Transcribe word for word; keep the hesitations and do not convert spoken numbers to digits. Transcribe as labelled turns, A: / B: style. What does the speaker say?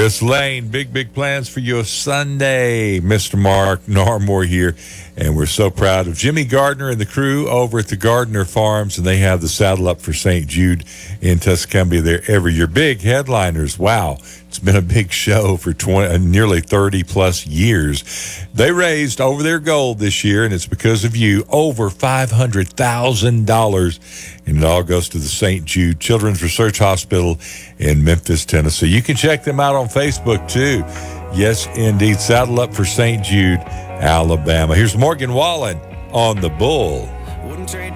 A: Chris Lane, big, big plans for your Sunday. Mister Mark Narmore here, and we're so proud of Jimmy Gardner and the crew over at the Gardner Farms, and they have the Saddle Up for Saint Jude in Tuscumbia there every year. Big headliners. Wow. It's been a big show for twenty, uh, nearly thirty plus years. They raised over their goal this year, and it's because of you, over five hundred thousand dollars. And it all goes to the Saint Jude Children's Research Hospital in Memphis, Tennessee. You can check them out on Facebook, too. Yes, indeed. Saddle Up for Saint Jude, Alabama. Here's Morgan Wallen on the Bull.